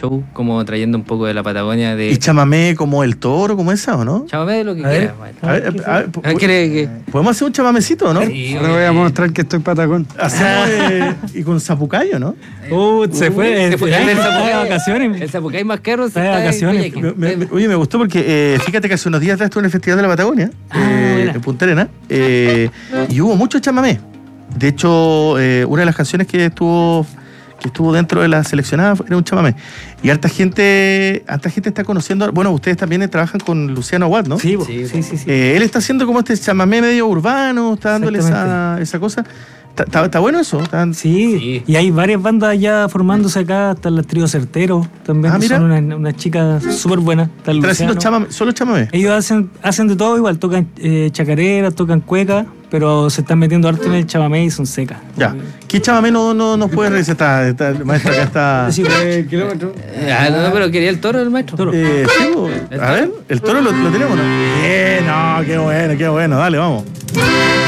show, como trayendo un poco de la Patagonia. ¿Y chamamé como el toro, como esa, o no? Chamamé de lo que quieras, maestro. A ver, ¿Quiere que...? ¿podemos hacer un chamamecito, no? Sí, Ahora voy a mostrar que estoy patagón. Hacemos y con zapucayo, ¿no? Se fue. Se fue El el Zapucay de Zapucay. vacaciones. El Zapucay más caro Está de vacaciones. Oye, me gustó porque fíjate que hace unos días atrás estuve en el Festival de la Patagonia, buena. en Punta Arenas, y hubo mucho chamamé. De hecho, una de las canciones que estuvo dentro de la seleccionada era un chamamé. Y harta gente está conociendo. Bueno, ustedes también trabajan con Luciano Aguad, ¿no? Sí, Sí, sí. Él está haciendo como este chamamé medio urbano, está dándole esa cosa. Está bueno eso. Sí, y hay varias bandas ya formándose acá, está el trío Certero también, Ah, que mira. son unas chicas súper buenas. Está el Están haciendo Luciano. solo chamamé. Ellos hacen de todo igual, tocan chacareras, tocan cueca, pero se están metiendo harto en el chamamé y son secas. Ya. ¿Qué chamamé no nos puede recetar? Maestra, acá está. Sí, Kilómetros. No, pero quería el toro del maestro. Toro. Sí, a ver, el toro lo tenemos, ¿no? Bien, no, qué bueno, dale, vamos.